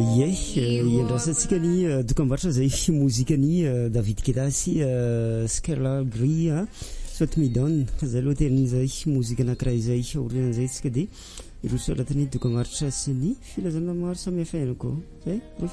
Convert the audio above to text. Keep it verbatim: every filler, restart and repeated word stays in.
Ye iandrasantsika ny dokam-barotra zay mozika ny David Guetta sy Scarla Gris soit midon zay aloha tenin'izay mozika anankiray zay orinan'izay tsika de iroso anatin'ny dokam-barotra sy ny filazana maro samihafa ihany koa zay.